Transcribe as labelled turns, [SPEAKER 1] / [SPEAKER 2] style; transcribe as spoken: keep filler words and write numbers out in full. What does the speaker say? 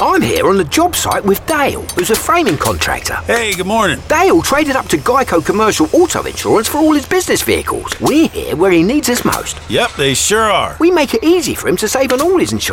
[SPEAKER 1] I'm here on the job site with Dale, who's a framing contractor.
[SPEAKER 2] Hey, good morning.
[SPEAKER 1] Dale traded up to Geico Commercial Auto Insurance for all his business vehicles. We're here where he needs us most.
[SPEAKER 2] Yep, they sure are.
[SPEAKER 1] We make it easy for him to save on all his insurance.